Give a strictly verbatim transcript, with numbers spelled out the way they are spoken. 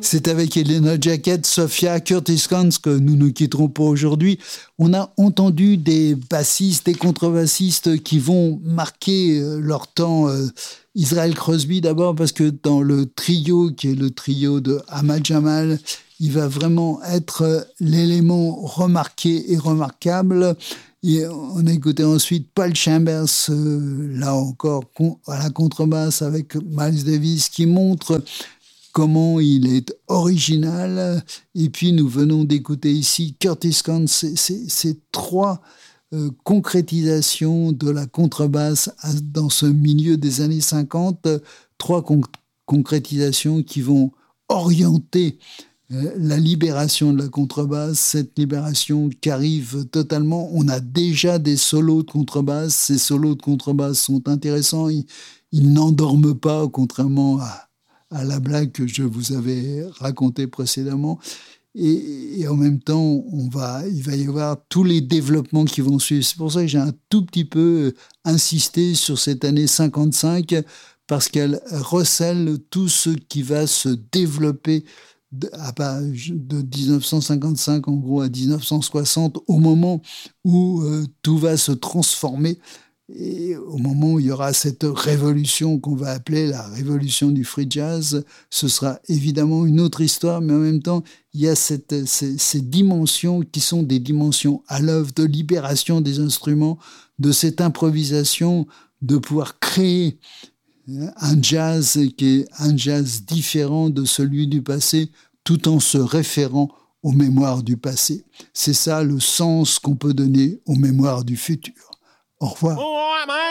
C'est avec Helena Jacket, Sophia, Curtis Cons que nous ne quitterons pas aujourd'hui. On a entendu des bassistes, des contrebassistes qui vont marquer leur temps. Israel Crosby d'abord, parce que dans le trio, qui est le trio de Ahmad Jamal, il va vraiment être l'élément remarqué et remarquable. Et on a écouté ensuite Paul Chambers, euh, là encore à la contrebasse avec Miles Davis, qui montre comment il est original. Et puis nous venons d'écouter ici Curtis Cons. C'est, c'est, c'est trois euh, concrétisations de la contrebasse dans ce milieu des années cinquante. Trois con- concrétisations qui vont orienter la libération de la contrebasse, cette libération qui arrive totalement. On a déjà des solos de contrebasse. Ces solos de contrebasse sont intéressants. Ils, ils n'endorment pas, contrairement à, à la blague que je vous avais racontée précédemment. Et, et en même temps, on va, il va y avoir tous les développements qui vont suivre. C'est pour ça que j'ai un tout petit peu insisté sur cette année cinquante-cinq, parce qu'elle recèle tout ce qui va se développer de dix-neuf cent cinquante-cinq en gros à dix-neuf cent soixante, au moment où euh, tout va se transformer et au moment où il y aura cette révolution qu'on va appeler la révolution du free jazz. Ce sera évidemment une autre histoire, mais en même temps il y a cette, ces, ces dimensions qui sont des dimensions à l'œuvre de libération des instruments, de cette improvisation, de pouvoir créer un jazz qui est un jazz différent de celui du passé, tout en se référant aux mémoires du passé. C'est ça le sens qu'on peut donner aux mémoires du futur. Au revoir.